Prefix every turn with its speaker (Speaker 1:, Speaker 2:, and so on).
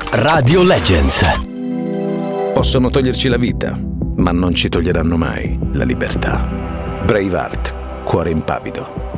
Speaker 1: Radio Legends.
Speaker 2: Possono toglierci la vita, ma non ci toglieranno mai la libertà. Braveheart, Cuore impavido.